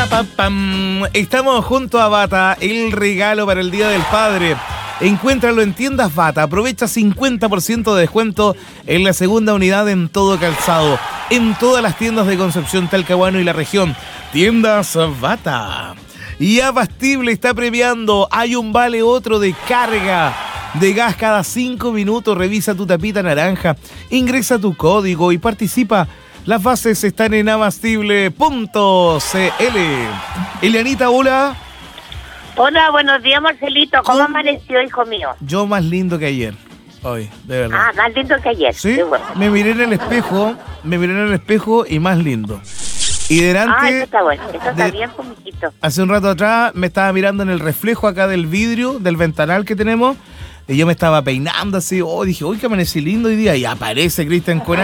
Pam. Estamos junto a Bata, el regalo para el Día del Padre. Encuéntralo en Tiendas Bata. Aprovecha 50% de descuento en la segunda unidad en todo calzado. En todas las tiendas de Concepción, Talcahuano y la región. Tiendas Bata. Y Abastible está premiando. Hay un vale otro de carga de gas cada 5 minutos. Revisa tu tapita naranja. Ingresa tu código y participa. Las bases están en abastible.cl. Elianita, hola. Hola, buenos días, Marcelito. ¿Cómo amaneció, hijo mío? Yo más lindo que ayer. Hoy, de verdad. Ah, más lindo que ayer. Sí, Qué bueno. me miré en el espejo y más lindo. Y delante... Ah, eso está bueno. Eso está bien, pues, mijito. Hace un rato atrás me estaba mirando en el reflejo acá del vidrio, del ventanal que tenemos, y yo me estaba peinando así, dije, uy, que amanecí lindo hoy día, y aparece Cristian Cuena.